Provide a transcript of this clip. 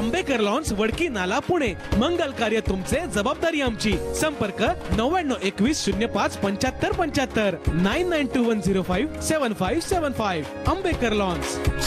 Ambekar lawns, Wadki नाला, पुणे. मंगल कार्य तुमचे, जबाबदारी आमची. संपर्क 9921057575 9921057575. आंबेकर लॉन्स.